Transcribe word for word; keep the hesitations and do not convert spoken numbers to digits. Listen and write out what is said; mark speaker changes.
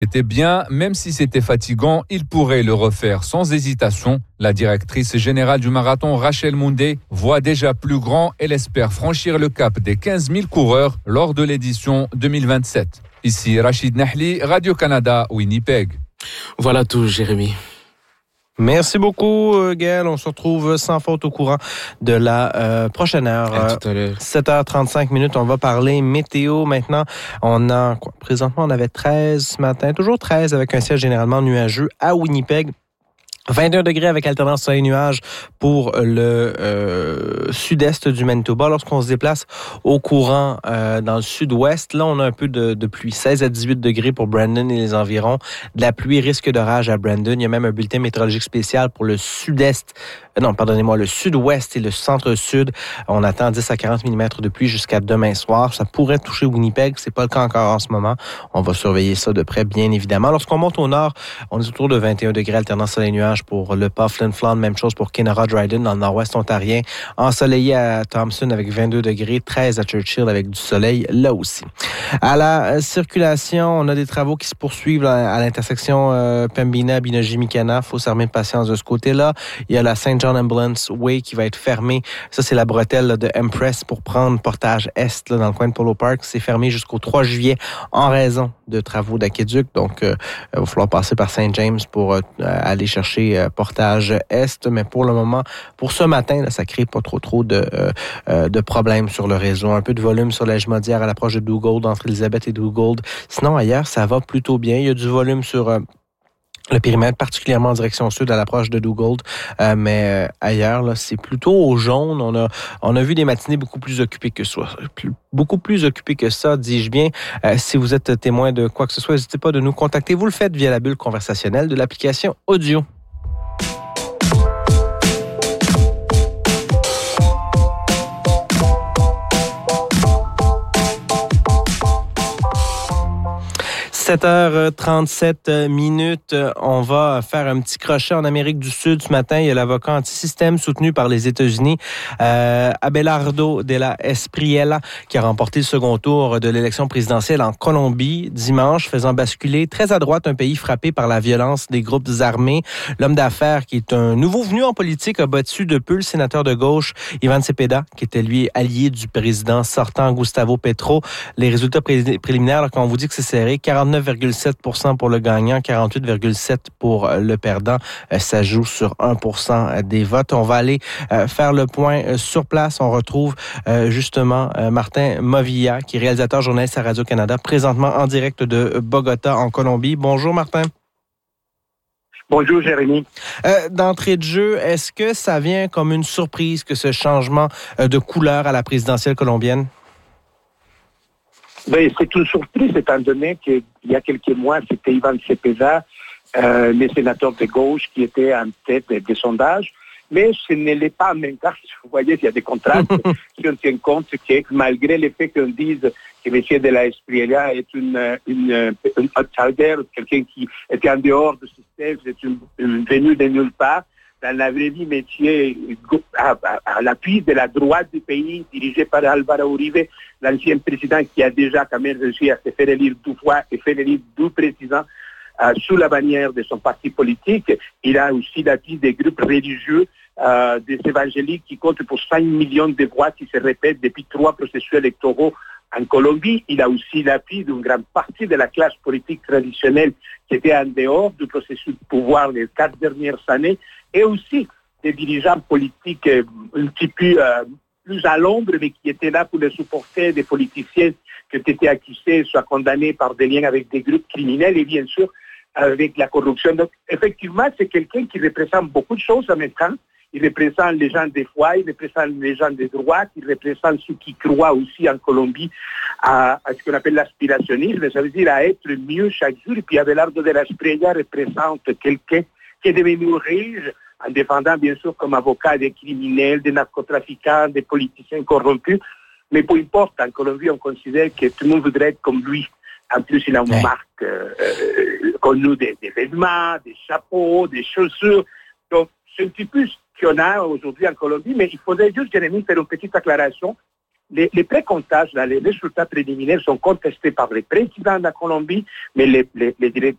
Speaker 1: C'était bien, même si c'était fatigant, il pourrait le refaire sans hésitation. La directrice générale du marathon, Rachel Moundé, voit déjà plus grand. Elle espère franchir le cap des quinze mille coureurs lors de l'édition deux mille vingt-sept. Ici Rachid Nahli, Radio-Canada, Winnipeg.
Speaker 2: Voilà tout, Jérémy.
Speaker 3: Merci beaucoup, Gaël. On se retrouve sans faute au courant de la euh, prochaine heure.
Speaker 2: À tout à l'heure.
Speaker 3: sept heures trente-cinq minutes. On va parler météo maintenant. On a, quoi, présentement, on avait treize ce matin. Toujours treize avec un ciel généralement nuageux à Winnipeg. vingt et un degrés avec alternance soleil-nuage pour le euh, sud-est du Manitoba. Lorsqu'on se déplace au courant euh, dans le sud-ouest, là, on a un peu de, de pluie. seize à dix-huit degrés pour Brandon et les environs. De la pluie, risque d'orage à Brandon. Il y a même un bulletin météorologique spécial pour le sud-est. Euh, non, pardonnez-moi, le sud-ouest et le centre-sud. On attend dix à quarante millimètres de pluie jusqu'à demain soir. Ça pourrait toucher Winnipeg. C'est pas le cas encore en ce moment. On va surveiller ça de près, bien évidemment. Lorsqu'on monte au nord, on est autour de vingt et un degrés, alternance soleil-nuage pour le pas Flin Flon, même chose pour Kenora Dryden dans le nord-ouest ontarien. Ensoleillé à Thompson avec vingt-deux degrés, treize à Churchill avec du soleil là aussi. À la circulation, on a des travaux qui se poursuivent à l'intersection euh, Pembina-Binogi-Mikana. Il faut s'armer de patience de ce côté-là. Il y a la Saint John Ambulance Way qui va être fermée. Ça, c'est la bretelle là, de Empress pour prendre portage est là, dans le coin de Polo Park. C'est fermé jusqu'au trois juillet en raison de travaux d'aqueduc. Donc, euh, il va falloir passer par Saint James pour euh, aller chercher euh, portage est. Mais pour le moment, pour ce matin, là, ça crée pas trop trop de, euh, de problèmes sur le réseau. Un peu de volume sur la Jumaudière à l'approche de Duggold, entre Elizabeth et Duggold. Sinon, ailleurs, ça va plutôt bien. Il y a du volume sur... Euh, le périmètre, particulièrement en direction sud, à l'approche de Duggold, euh, mais euh, ailleurs, là, c'est plutôt au jaune. On a, on a vu des matinées beaucoup plus occupées que ça. Plus, beaucoup plus occupées que ça, dis-je bien. Euh, si vous êtes témoin de quoi que ce soit, n'hésitez pas de nous contacter. Vous le faites via la bulle conversationnelle de l'application audio. sept heures trente-sept minutes. On va faire un petit crochet en Amérique du Sud ce matin. Il y a l'avocat anti-système soutenu par les États-Unis, euh, Abelardo de la Espriella, qui a remporté le second tour de l'élection présidentielle en Colombie dimanche, faisant basculer très à droite un pays frappé par la violence des groupes armés. L'homme d'affaires, qui est un nouveau venu en politique, a battu de peu le sénateur de gauche, Ivan Cepeda, qui était lui allié du président sortant Gustavo Petro. Les résultats pré- préliminaires, là, quand on vous dit que c'est serré, quarante-neuf virgule sept pour cent pour le gagnant, quarante-huit virgule sept pour cent pour le perdant. Ça joue sur un pour cent des votes. On va aller faire le point sur place. On retrouve justement Martin Movilla, qui est réalisateur journaliste à Radio-Canada, présentement en direct de Bogota, en Colombie. Bonjour, Martin.
Speaker 4: Bonjour, Jérémy.
Speaker 3: Euh, d'entrée de jeu, est-ce que ça vient comme une surprise que ce changement de couleur à la présidentielle colombienne?
Speaker 4: Ben, c'est une surprise étant donné qu'il y a quelques mois, c'était Ivan Cepeda, euh, le sénateur de gauche, qui était en tête des, des sondages. Mais ce n'est l'est pas en même temps. Vous voyez, il y a des contrastes. Si on tient compte que malgré le fait qu'on dise que M. de la Espriella est une, une, une outsider, quelqu'un qui était en dehors du système, c'est une, une venue de nulle part, dans la vraie vie, métier à, à, à l'appui de la droite du pays, dirigé par Álvaro Uribe, l'ancien président qui a déjà quand même réussi à se faire élire deux fois et faire élire deux présidents euh, sous la bannière de son parti politique. Il a aussi l'appui des groupes religieux, euh, des évangéliques qui comptent pour cinq millions de voix qui se répètent depuis trois processus électoraux en Colombie. Il a aussi l'appui d'une grande partie de la classe politique traditionnelle qui était en dehors du processus de pouvoir les quatre dernières années, et aussi des dirigeants politiques euh, un petit peu euh, plus à l'ombre, mais qui étaient là pour les supporter, des politiciens qui ont été accusés, soit condamnés par des liens avec des groupes criminels et bien sûr avec la corruption. Donc effectivement, c'est quelqu'un qui représente beaucoup de choses en même temps. Il représente les gens des foi, il représente les gens de droite, il représente ceux qui croient aussi en Colombie à, à ce qu'on appelle l'aspirationnisme, ça veut dire à être mieux chaque jour. Et puis Abelardo de la Espriella représente quelqu'un qui est devenu riche en défendant bien sûr comme avocat des criminels, des narcotrafiquants, des politiciens corrompus. Mais peu importe, en Colombie, on considère que tout le monde voudrait être comme lui. En plus, il a une ouais. marque euh, euh, connue des, des vêtements, des chapeaux, des chaussures. Donc, c'est un petit peu ce qu'on a aujourd'hui en Colombie, mais il faudrait juste, Jérémy, faire une petite acclaration. les, les pré-comptages, là, les résultats préliminaires sont contestés par le président de la Colombie, mais les, les, les,